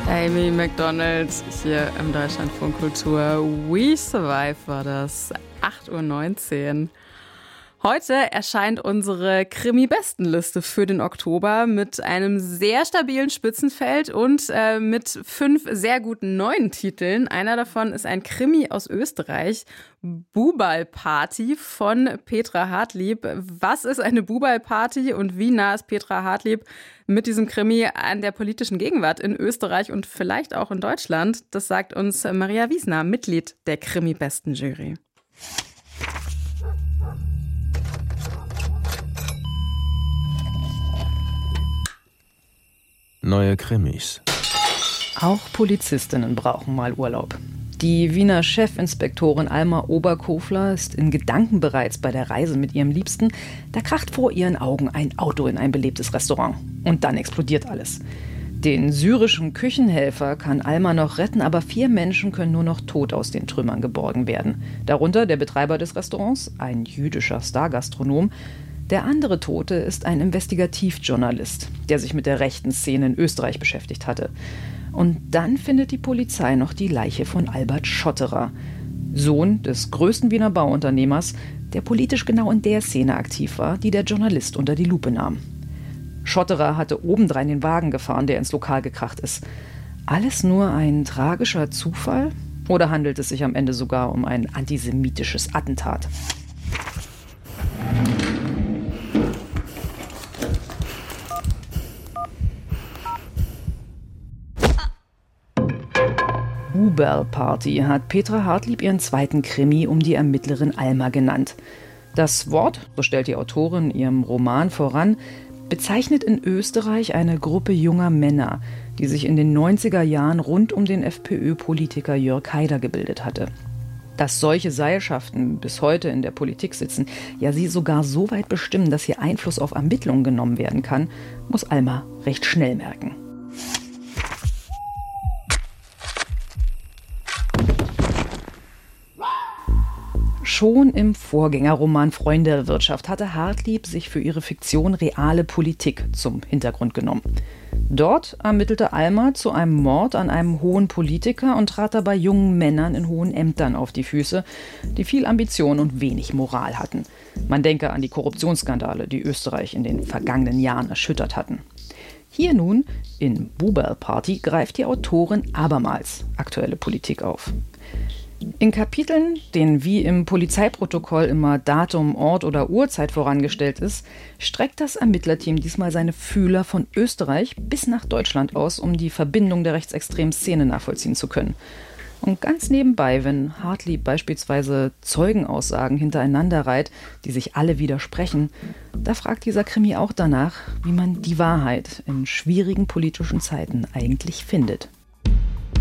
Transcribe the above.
Amy Macdonald hier im Deutschlandfunk Kultur. We Survive war das, 8:19 Uhr. Heute erscheint unsere Krimi-Bestenliste für den Oktober mit einem sehr stabilen Spitzenfeld und mit 5 sehr guten neuen Titeln. Einer davon ist ein Krimi aus Österreich, Bubalparty von Petra Hartlieb. Was ist eine Bubalparty und wie nah ist Petra Hartlieb mit diesem Krimi an der politischen Gegenwart in Österreich und vielleicht auch in Deutschland? Das sagt uns Maria Wiesner, Mitglied der Krimi-Besten-Jury. Neue Krimis. Auch Polizistinnen brauchen mal Urlaub. Die Wiener Chefinspektorin Alma Oberkofler ist in Gedanken bereits bei der Reise mit ihrem Liebsten. Da kracht vor ihren Augen ein Auto in ein belebtes Restaurant. Und dann explodiert alles. Den syrischen Küchenhelfer kann Alma noch retten, aber 4 Menschen können nur noch tot aus den Trümmern geborgen werden. Darunter der Betreiber des Restaurants, ein jüdischer Stargastronom. Der andere Tote ist ein Investigativjournalist, der sich mit der rechten Szene in Österreich beschäftigt hatte. Und dann findet die Polizei noch die Leiche von Albert Schotterer, Sohn des größten Wiener Bauunternehmers, der politisch genau in der Szene aktiv war, die der Journalist unter die Lupe nahm. Schotterer hatte obendrein den Wagen gefahren, der ins Lokal gekracht ist. Alles nur ein tragischer Zufall? Oder handelt es sich am Ende sogar um ein antisemitisches Attentat? Bubalparty hat Petra Hartlieb ihren zweiten Krimi um die Ermittlerin Alma genannt. Das Wort, so stellt die Autorin ihrem Roman voran, bezeichnet in Österreich eine Gruppe junger Männer, die sich in den 90er Jahren rund um den FPÖ-Politiker Jörg Haider gebildet hatte. Dass solche Seilschaften bis heute in der Politik sitzen, ja sie sogar so weit bestimmen, dass hier Einfluss auf Ermittlungen genommen werden kann, muss Alma recht schnell merken. Schon im Vorgängerroman Freunde der Wirtschaft hatte Hartlieb sich für ihre Fiktion reale Politik zum Hintergrund genommen. Dort ermittelte Alma zu einem Mord an einem hohen Politiker und trat dabei jungen Männern in hohen Ämtern auf die Füße, die viel Ambition und wenig Moral hatten. Man denke an die Korruptionsskandale, die Österreich in den vergangenen Jahren erschüttert hatten. Hier nun, in Bubalparty, greift die Autorin abermals aktuelle Politik auf. In Kapiteln, denen wie im Polizeiprotokoll immer Datum, Ort oder Uhrzeit vorangestellt ist, streckt das Ermittlerteam diesmal seine Fühler von Österreich bis nach Deutschland aus, um die Verbindung der rechtsextremen Szene nachvollziehen zu können. Und ganz nebenbei, wenn Hartlieb beispielsweise Zeugenaussagen hintereinander reiht, die sich alle widersprechen, da fragt dieser Krimi auch danach, wie man die Wahrheit in schwierigen politischen Zeiten eigentlich findet.